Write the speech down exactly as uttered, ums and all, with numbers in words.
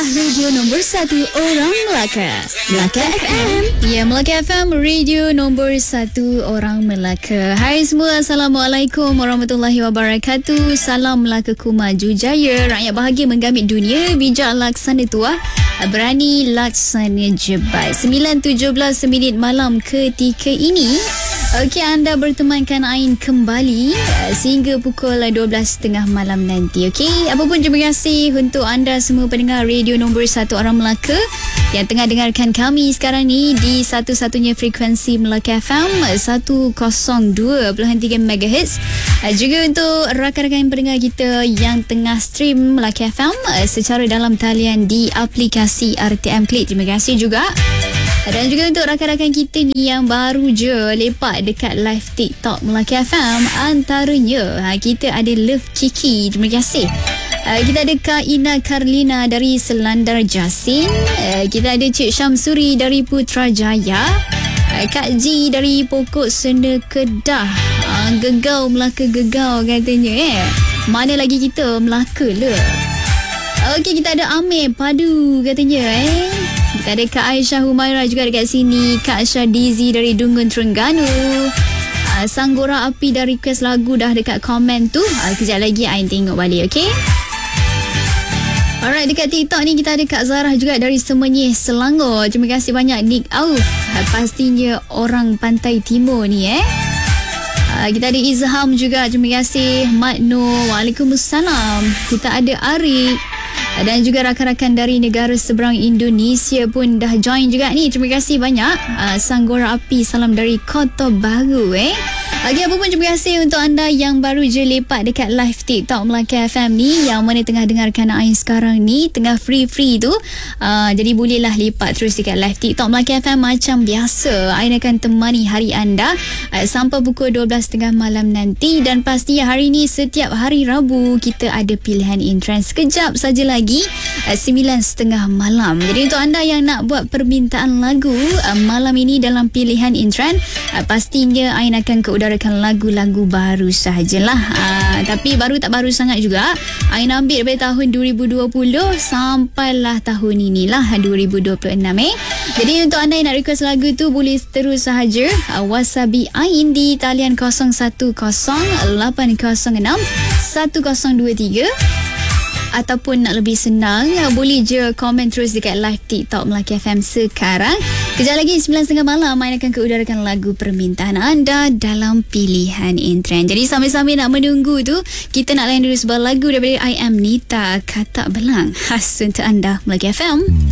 adalah radio nombor satu orang Melaka. Melaka F M. Ya, Melaka F M, radio nombor satu orang Melaka. Hai semua, Assalamualaikum warahmatullahi wabarakatuh. Salam Melaka-ku maju jaya. Rakyat bahagia menggamit dunia. Bijak laksana tuah, berani laksana jebat. sembilan tujuh belas minit malam ketika ini. Okey, anda bertemankan Ain kembali uh, sehingga pukul dua belas tiga puluh malam nanti. Okey, apapun terima kasih untuk anda semua pendengar radio nombor satu orang Melaka yang tengah dengarkan kami sekarang ni di satu-satunya frekuensi Melaka F M seratus dua perpuluhan tiga megahertz. Uh, juga untuk rakan-rakan pendengar kita yang tengah stream Melaka F M uh, secara dalam talian di aplikasi R T M Klik. Terima kasih juga. Dan juga untuk rakan-rakan kita ni yang baru je lepak dekat live TikTok Melaka F M, antaranya ha, kita ada Love Kiki, terima kasih. Uh, kita ada Kak Ina Karlina dari Selandar Jasin. Uh, kita ada Cik Syamsuri dari Putrajaya. Uh, Kak Ji dari Pokok Senda Kedah. Uh, gegau Melaka gegau katanya eh. Mana lagi kita Melaka le. Okey, kita ada Amir Padu katanya eh. Kita ada Kak Aisyah Humaira juga dekat sini. Kak Syadizi dari Dungun Terengganu. uh, Sanggora Api dah request lagu dah dekat komen tu. uh, Kejap lagi Ain tengok balik, okey. Alright, dekat TikTok ni kita ada Kak Zarah juga dari Semenyih, Selangor. Terima kasih banyak Nick Auf. uh, Pastinya orang Pantai Timur ni eh. uh, Kita ada Izham juga, terima kasih. Mat Nur, Waalaikumsalam. Kita ada Arik dan juga rakan-rakan dari negara seberang Indonesia pun dah join juga ni. Terima kasih banyak. uh, Sanggora Api, salam dari Kota Baru eh. Okey, apa pun terima kasih untuk anda yang baru je lepak dekat live TikTok Melaka F M ni, yang mana tengah dengarkan Ain sekarang ni, tengah free-free tu. uh, Jadi bolehlah lepak terus dekat live TikTok Melaka F M macam biasa. Ain akan temani hari anda uh, sampai pukul dua belas tiga puluh malam nanti. Dan pastinya hari ni setiap hari Rabu kita ada pilihan intern. Sekejap saja lagi uh, sembilan tiga puluh malam. Jadi untuk anda yang nak buat permintaan lagu uh, malam ini dalam pilihan intern, uh, pastinya Ain akan ke udara lagu-lagu baru sahajalah. Aa, tapi baru tak baru sangat juga. Ain ambil daripada tahun dua ribu dua puluh sampailah tahun inilah dua ribu dua puluh enam eh. Jadi untuk anda yang nak request lagu tu boleh terus sahaja uh, wasabi Ain di talian kosong satu kosong lapan kosong enam satu kosong dua tiga. Ataupun nak lebih senang, boleh je komen terus dekat live TikTok Melaka F M sekarang. Kejap lagi sembilan tiga puluh malam Ain akan keudarakan lagu permintaan anda dalam pilihan intern. Jadi sambil-sambil nak menunggu tu, kita nak layan dulu sebuah lagu daripada I Am Nita, Katak Belang, khas untuk anda Melaka F M.